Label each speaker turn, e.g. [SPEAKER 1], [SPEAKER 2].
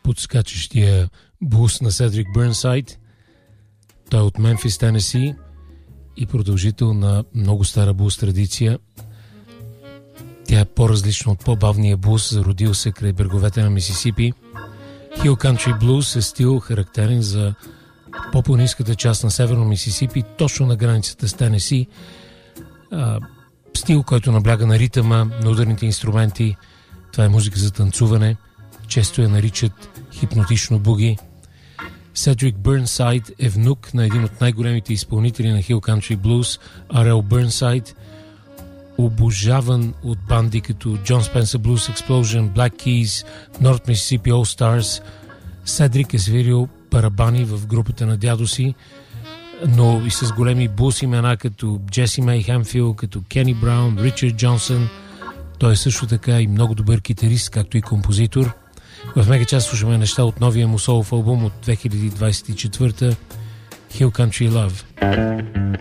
[SPEAKER 1] подскачащия блуз на Седрик Бърнсайд. Той е от Мемфис, Тенеси и продължител на много стара блуз традиция. Тя е по-различна от по-бавния блуз, зародил се край бреговете на Мисисипи. Hill Country Blues е стил характерен за по-ниската част на северно Мисисипи, точно на границата с Тенеси. Стил, който набляга на ритъма, на ударните инструменти. Това е музика за танцуване. Често я наричат хипнотично буги. Седрик Бърнсайд е внук на един от най-големите изпълнители на Hill Country Blues, R.L. Бърнсайд, обожаван от банди като John Spencer Blues Explosion, Black Keys, North Mississippi All Stars. Седрик е свирил барабани в групата на дядо си, но и с големи блуз имена като Джеси Мей Хемфил, като Кени Браун, Ричард Джонсън. Той е също така и много добър китарист, както и композитор. В мега част слушаме неща от новия му солов албум от 2024, Hill Country Love.